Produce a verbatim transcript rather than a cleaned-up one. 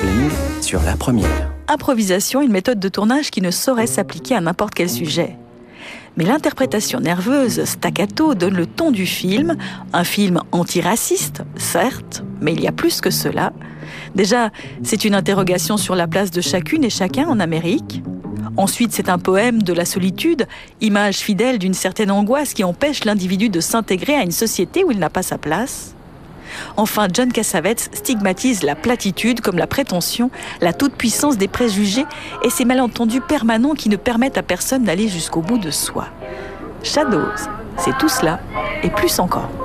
Travelling sur La Première. Improvisation, une méthode de tournage qui ne saurait s'appliquer à n'importe quel sujet. Mais l'interprétation nerveuse, staccato, donne le ton du film. Un film antiraciste, certes, mais il y a plus que cela. Déjà, c'est une interrogation sur la place de chacune et chacun en Amérique. Ensuite, c'est un poème de la solitude, image fidèle d'une certaine angoisse qui empêche l'individu de s'intégrer à une société où il n'a pas sa place. Enfin, John Cassavetes stigmatise la platitude comme la prétention, la toute-puissance des préjugés et ces malentendus permanents qui ne permettent à personne d'aller jusqu'au bout de soi. Shadows, c'est tout cela et plus encore.